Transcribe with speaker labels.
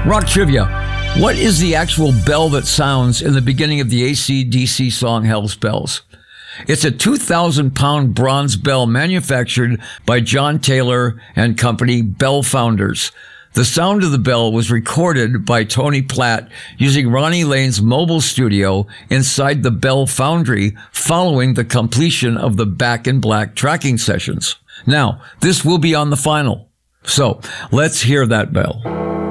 Speaker 1: Rock trivia. What is the actual bell that sounds in the beginning of the AC/DC song Hell's Bells? It's a 2,000-pound bronze bell manufactured by John Taylor and Company Bell Founders. The sound of the bell was recorded by Tony Platt using Ronnie Lane's mobile studio inside the Bell Foundry following the completion of the Back in Black tracking sessions. Now, this will be on the final. So, let's hear that bell.